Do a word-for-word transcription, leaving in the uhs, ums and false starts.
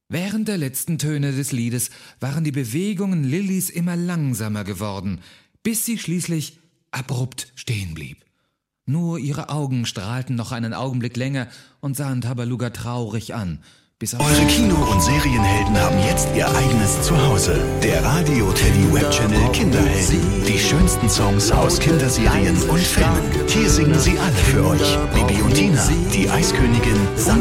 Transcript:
Während der letzten Töne des Liedes waren die Bewegungen Lillys immer langsamer geworden, bis sie schließlich abrupt stehen blieb. Nur ihre Augen strahlten noch einen Augenblick länger und sahen Tabaluga traurig an. Bis auf Eure Kino- und Serienhelden haben jetzt ihr eigenes Zuhause. Der Radio-Teddy-Webchannel Kinderhelden. Die schönsten Songs aus Kinderserien und Filmen. Hier singen sie alle für euch. Bibi und Tina, die Eiskönigin